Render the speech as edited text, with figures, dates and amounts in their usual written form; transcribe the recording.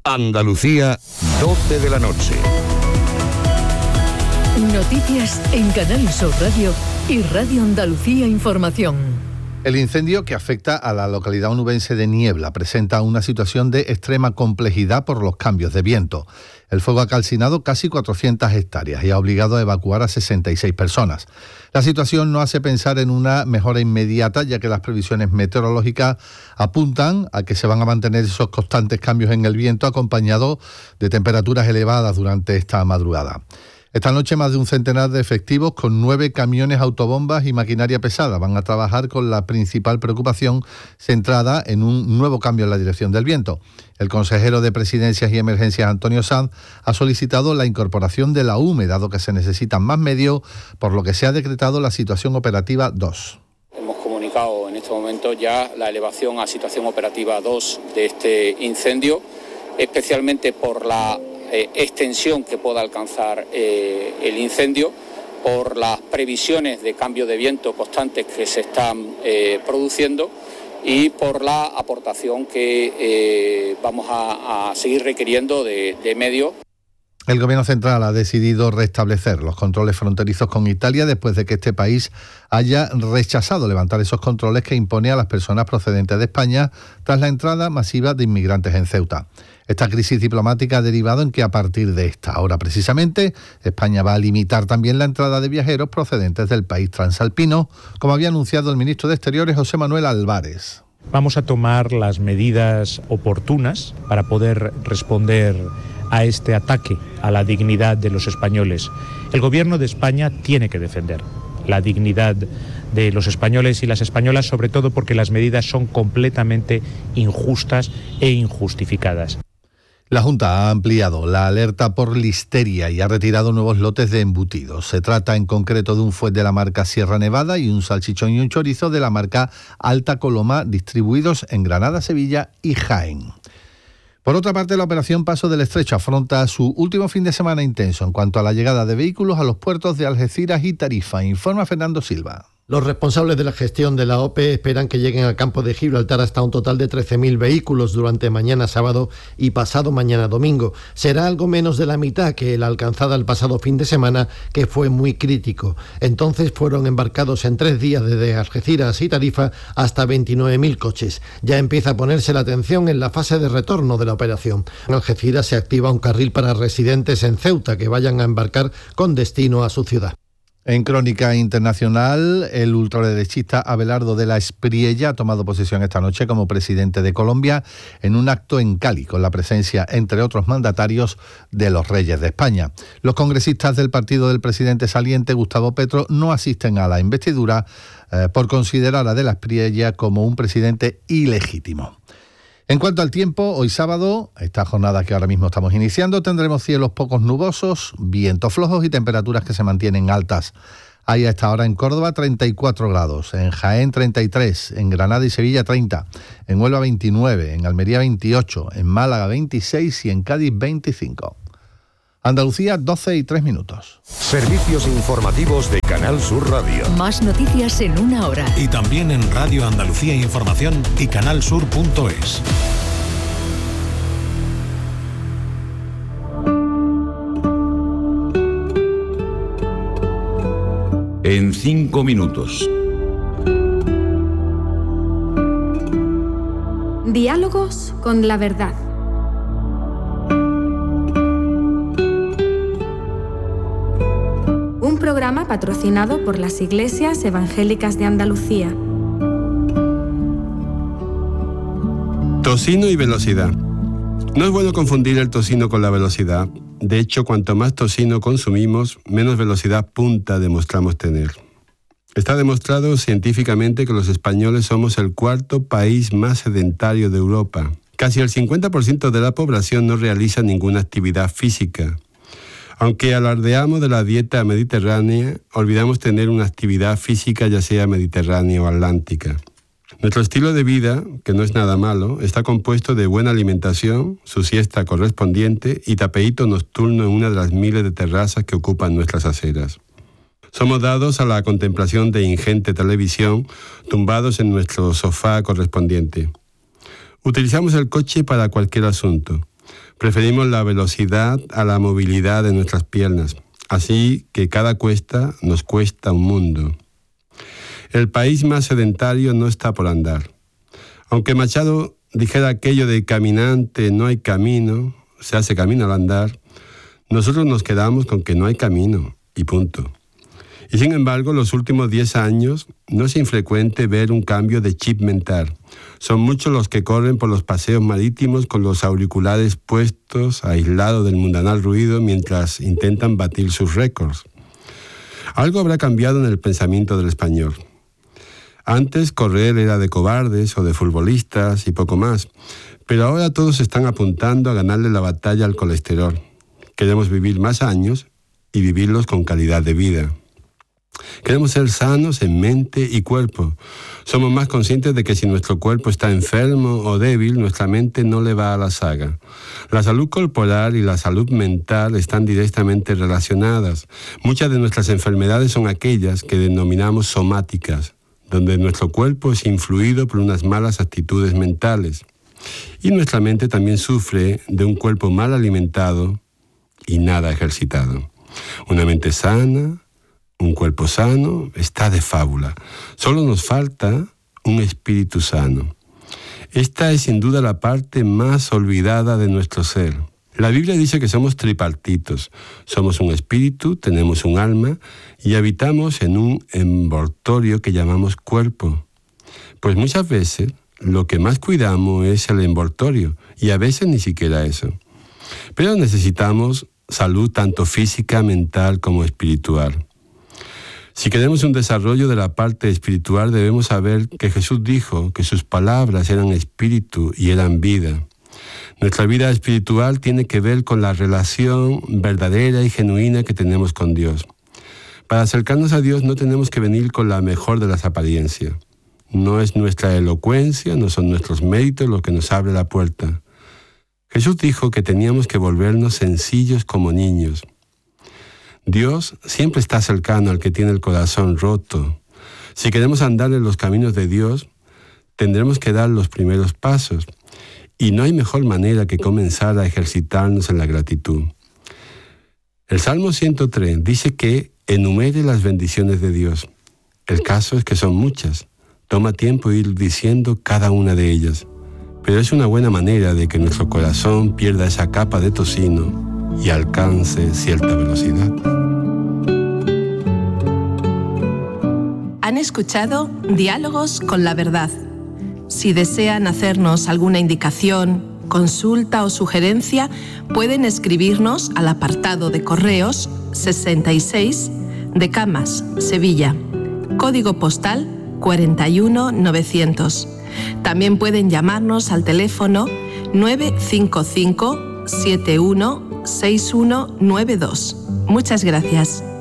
Andalucía, 12 de la noche. Noticias en Canal Sur Radio y Radio Andalucía Información. El incendio que afecta a la localidad onubense de Niebla presenta una situación de extrema complejidad por los cambios de viento. El fuego ha calcinado casi 400 hectáreas y ha obligado a evacuar a 66 personas. La situación no hace pensar en una mejora inmediata, ya que las previsiones meteorológicas apuntan a que se van a mantener esos constantes cambios en el viento, acompañados de temperaturas elevadas durante esta madrugada. Esta noche más de un centenar de efectivos con 9 camiones autobombas y maquinaria pesada van a trabajar con la principal preocupación centrada en un nuevo cambio en la dirección del viento. El consejero de Presidencias y Emergencias, Antonio Sanz, ha solicitado la incorporación de la UME, dado que se necesitan más medios, por lo que se ha decretado la situación operativa 2. Hemos comunicado en este momento ya la elevación a situación operativa 2 de este incendio, especialmente por la extensión que pueda alcanzar el incendio, por las previsiones de cambio de viento constantes que se están produciendo y por la aportación que vamos a seguir requiriendo de medios. El Gobierno central ha decidido restablecer los controles fronterizos con Italia después de que este país haya rechazado levantar esos controles que impone a las personas procedentes de España tras la entrada masiva de inmigrantes en Ceuta. Esta crisis diplomática ha derivado en que a partir de esta hora precisamente España va a limitar también la entrada de viajeros procedentes del país transalpino, como había anunciado el ministro de Exteriores, José Manuel Álvarez. Vamos a tomar las medidas oportunas para poder responder a este ataque a la dignidad de los españoles. El Gobierno de España tiene que defender la dignidad de los españoles y las españolas, sobre todo porque las medidas son completamente injustas e injustificadas. La Junta ha ampliado la alerta por listeria y ha retirado nuevos lotes de embutidos. Se trata en concreto de un fuet de la marca Sierra Nevada y un salchichón y un chorizo de la marca Alta Coloma, distribuidos en Granada, Sevilla y Jaén. Por otra parte, la operación Paso del Estrecho afronta su último fin de semana intenso en cuanto a la llegada de vehículos a los puertos de Algeciras y Tarifa, informa Fernando Silva. Los responsables de la gestión de la OPE esperan que lleguen al campo de Gibraltar hasta un total de 13.000 vehículos durante mañana sábado y pasado mañana domingo. Será algo menos de la mitad que la alcanzada el pasado fin de semana, que fue muy crítico. Entonces fueron embarcados en 3 días desde Algeciras y Tarifa hasta 29.000 coches. Ya empieza a ponerse la atención en la fase de retorno de la operación. En Algeciras se activa un carril para residentes en Ceuta que vayan a embarcar con destino a su ciudad. En crónica internacional, el ultraderechista Abelardo de la Espriella ha tomado posesión esta noche como presidente de Colombia en un acto en Cali, con la presencia, entre otros mandatarios, de los reyes de España. Los congresistas del partido del presidente saliente, Gustavo Petro, no asisten a la investidura por considerar a de la Espriella como un presidente ilegítimo. En cuanto al tiempo, hoy sábado, esta jornada que ahora mismo estamos iniciando, tendremos cielos pocos nubosos, vientos flojos y temperaturas que se mantienen altas. Hay a esta hora en Córdoba 34 grados, en Jaén 33, en Granada y Sevilla 30, en Huelva 29, en Almería 28, en Málaga 26 y en Cádiz 25. Andalucía, 12:03. Servicios informativos de Canal Sur Radio. Más noticias en una hora. Y también en Radio Andalucía Información y canalsur.es. En 5 minutos. Diálogos con la verdad. Un programa patrocinado por las Iglesias Evangélicas de Andalucía. Tocino y velocidad. No es bueno confundir el tocino con la velocidad. De hecho, cuanto más tocino consumimos, menos velocidad punta demostramos tener. Está demostrado científicamente que los españoles somos el 4º país más sedentario de Europa. Casi el 50% de la población no realiza ninguna actividad física. Aunque alardeamos de la dieta mediterránea, olvidamos tener una actividad física, ya sea mediterránea o atlántica. Nuestro estilo de vida, que no es nada malo, está compuesto de buena alimentación, su siesta correspondiente y tapeíto nocturno en una de las miles de terrazas que ocupan nuestras aceras. Somos dados a la contemplación de ingente televisión, tumbados en nuestro sofá correspondiente. Utilizamos el coche para cualquier asunto. Preferimos la velocidad a la movilidad de nuestras piernas, así que cada cuesta nos cuesta un mundo. El país más sedentario no está por andar. Aunque Machado dijera aquello de caminante no hay camino, se hace camino al andar, nosotros nos quedamos con que no hay camino y punto. Y sin embargo, los últimos 10 años no es infrecuente ver un cambio de chip mental. Son muchos los que corren por los paseos marítimos con los auriculares puestos, aislados del mundanal ruido, mientras intentan batir sus récords. Algo habrá cambiado en el pensamiento del español. Antes correr era de cobardes o de futbolistas y poco más, pero ahora todos están apuntando a ganarle la batalla al colesterol. Queremos vivir más años y vivirlos con calidad de vida. Queremos ser sanos en mente y cuerpo. Somos más conscientes de que si nuestro cuerpo está enfermo o débil, nuestra mente no le va a la zaga. La salud corporal y la salud mental están directamente relacionadas. Muchas de nuestras enfermedades son aquellas que denominamos somáticas, donde nuestro cuerpo es influido por unas malas actitudes mentales. Y nuestra mente también sufre de un cuerpo mal alimentado y nada ejercitado. Una mente sana, un cuerpo sano, está de fábula. Solo nos falta un espíritu sano. Esta es sin duda la parte más olvidada de nuestro ser. La Biblia dice que somos tripartitos. Somos un espíritu, tenemos un alma y habitamos en un envoltorio que llamamos cuerpo. Pues muchas veces lo que más cuidamos es el envoltorio y a veces ni siquiera eso. Pero necesitamos salud tanto física, mental como espiritual. Si queremos un desarrollo de la parte espiritual, debemos saber que Jesús dijo que sus palabras eran espíritu y eran vida. Nuestra vida espiritual tiene que ver con la relación verdadera y genuina que tenemos con Dios. Para acercarnos a Dios no tenemos que venir con la mejor de las apariencias. No es nuestra elocuencia, no son nuestros méritos lo que nos abre la puerta. Jesús dijo que teníamos que volvernos sencillos como niños. Dios siempre está cercano al que tiene el corazón roto. Si queremos andar en los caminos de Dios, tendremos que dar los primeros pasos. Y no hay mejor manera que comenzar a ejercitarnos en la gratitud. El Salmo 103 dice que enumere las bendiciones de Dios. El caso es que son muchas. Toma tiempo ir diciendo cada una de ellas. Pero es una buena manera de que nuestro corazón pierda esa capa de tocino y alcance cierta velocidad. Han escuchado Diálogos con la Verdad. Si desean hacernos alguna indicación, consulta o sugerencia, pueden escribirnos al apartado de correos 66 de Camas, Sevilla, código postal 41900. También pueden llamarnos al teléfono 955 716192. Muchas gracias.